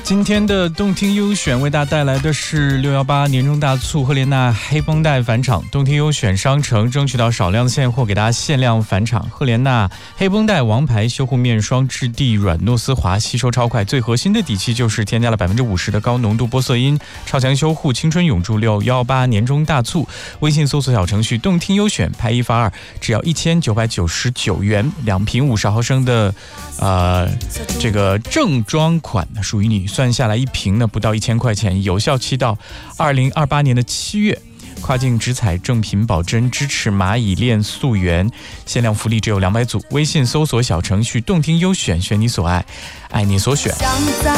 今天的动听优选为大家带来的是618年终大促赫莲娜黑绷带返场，动听优选商城争取到少量的现货，给大家限量返场赫莲娜黑绷带王牌修护面霜，质地软糯丝滑，吸收超快，最核心的底气就是添加了50%的高浓度玻色因，超强修护，青春永驻。618年终大促，微信搜索小程序动听优选，拍1发2，只要1999元，2瓶50毫升的这个正装款属于你，算下来一瓶呢不到1000块钱，有效期到2028年的7月。跨境直采正品保真，支持蚂蚁链溯源，限量福利只有200组。微信搜索小程序动听优选，选你所爱，爱你所选。 想在